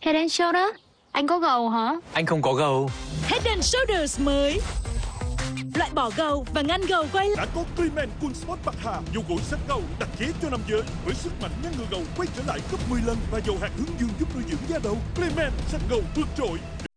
Head and Shoulders, anh có gầu hả? Anh không có gầu. Head and Shoulders mới. Loại bỏ gầu và ngăn gầu quay lại. Đã có Clemen Cool Sport Bạc Hà, dầu gội sạch gầu đặc chế cho nam giới với sức mạnh ngăn ngừa gầu quay trở lại gấp 10 lần và dầu hạt hướng dương giúp nuôi dưỡng da đầu. Clemen sạch gầu vượt trội.